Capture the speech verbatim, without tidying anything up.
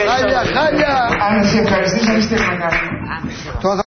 Χάλια, χάλια. Αν σε ευχαριστήσω, να είστε μακάρι.